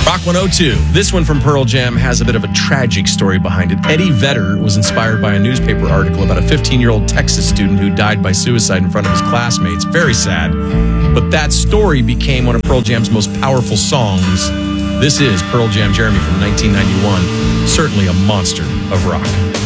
Rock 102. This one from Pearl Jam has a bit of a tragic story behind it. Eddie Vedder was inspired by a newspaper article about a 15-year-old Texas student who died by suicide in front of his classmates. Very sad. But that story became one of Pearl Jam's most powerful songs. This is Pearl Jam Jeremy from 1991. Certainly a monster of rock.